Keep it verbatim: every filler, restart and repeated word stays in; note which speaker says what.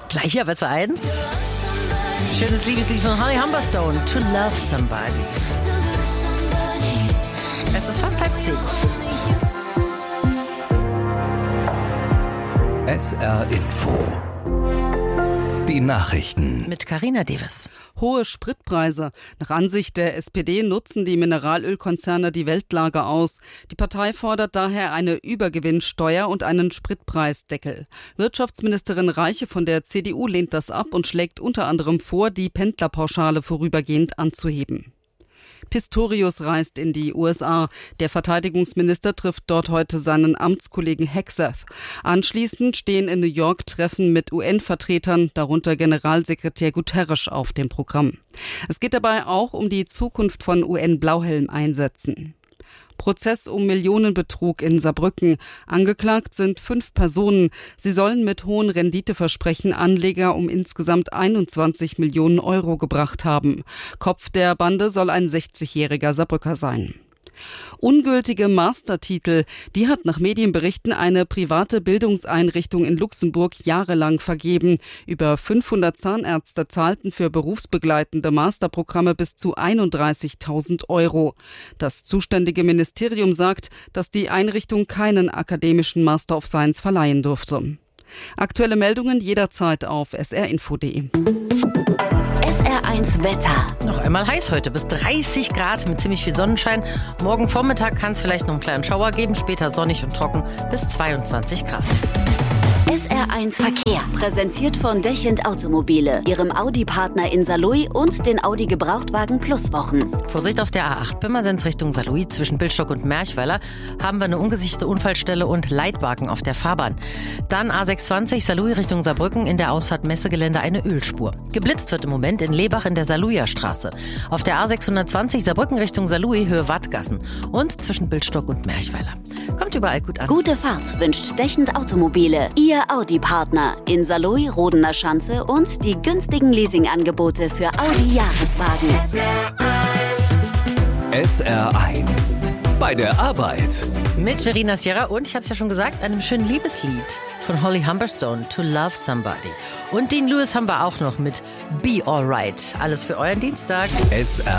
Speaker 1: Gleich hier, Wetze eins. Schönes Liebeslied von Holly Humberstone, To Love Somebody. Es ist fast halb zehn.
Speaker 2: S R Info. Die Nachrichten.
Speaker 1: Mit Carina Davis.
Speaker 3: Hohe Spritpreise. Nach Ansicht der S P D nutzen die Mineralölkonzerne die Weltlage aus. Die Partei fordert daher eine Übergewinnsteuer und einen Spritpreisdeckel. Wirtschaftsministerin Reiche von der C D U lehnt das ab und schlägt unter anderem vor, die Pendlerpauschale vorübergehend anzuheben. Pistorius reist in die U S A. Der Verteidigungsminister trifft dort heute seinen Amtskollegen Hegseth. Anschließend stehen in New York Treffen mit U N-Vertretern, darunter Generalsekretär Guterres, auf dem Programm. Es geht dabei auch um die Zukunft von U N-Blauhelm-Einsätzen. Prozess um Millionenbetrug in Saarbrücken. Angeklagt sind fünf Personen. Sie sollen mit hohen Renditeversprechen Anleger um insgesamt einundzwanzig Millionen Euro gebracht haben. Kopf der Bande soll ein sechzigjähriger Saarbrücker sein. Ungültige Mastertitel, die hat nach Medienberichten eine private Bildungseinrichtung in Luxemburg jahrelang vergeben. Über fünfhundert Zahnärzte zahlten für berufsbegleitende Masterprogramme bis zu einunddreißigtausend Euro. Das zuständige Ministerium sagt, dass die Einrichtung keinen akademischen Master of Science verleihen durfte. Aktuelle Meldungen jederzeit auf s r info punkt d e.
Speaker 4: S R eins Wetter.
Speaker 1: Noch einmal heiß heute, bis dreißig Grad mit ziemlich viel Sonnenschein. Morgen Vormittag kann es vielleicht noch einen kleinen Schauer geben, später sonnig und trocken bis zweiundzwanzig Grad.
Speaker 4: S R eins Verkehr, präsentiert von Dechend Automobile, ihrem Audi-Partner in Saarlouis und den Audi Gebrauchtwagen Plus Wochen.
Speaker 1: Vorsicht auf der A acht Pirmasens Richtung Saarlouis zwischen Bildstock und Merchweiler haben wir eine ungesicherte Unfallstelle und Leitwagen auf der Fahrbahn. Dann A sechshundertzwanzig Saarlouis Richtung Saarbrücken in der Ausfahrt Messegelände eine Ölspur. Geblitzt wird im Moment in Lebach in der Saarlouier Straße. Auf der A sechshundertzwanzig Saarbrücken Richtung Saarlouis Höhe Wattgassen und zwischen Bildstock und Merchweiler. Kommt überall gut an.
Speaker 4: Gute Fahrt wünscht Dechend Automobile, Ihr Audi-Partner in Saarlouis, Rodener Schanze und die günstigen Leasingangebote für Audi-Jahreswagen.
Speaker 2: S R eins. Bei der Arbeit.
Speaker 1: Mit Verena Sierra und, ich habe es ja schon gesagt, einem schönen Liebeslied von Holly Humberstone, To Love Somebody. Und Dean Lewis haben wir auch noch mit Be Alright. Alles für euren Dienstag.
Speaker 2: S R